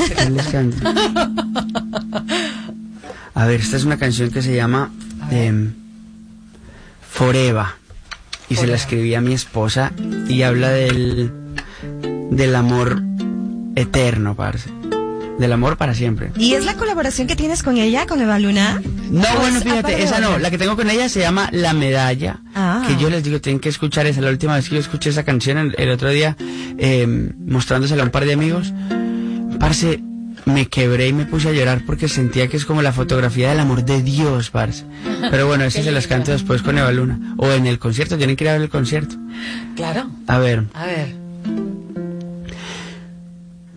¿Qué les canto? A ver, esta es una canción que se llama Forever. Y se la escribí a mi esposa y habla del amor eterno, parce. Del amor para siempre. ¿Y es la colaboración que tienes con ella, con Eva Luna? No, bueno, fíjate, esa no. La que tengo con ella se llama La Medalla. Que yo les digo, tienen que escuchar esa. La última vez que yo escuché esa canción, el otro día, mostrándosela a un par de amigos, parce, me quebré y me puse a llorar porque sentía que es como la fotografía del amor de Dios, parce. Pero bueno, eso se las canto después con Eva Luna. O en el concierto, tienen que ir a ver el concierto. Claro. A ver. A ver.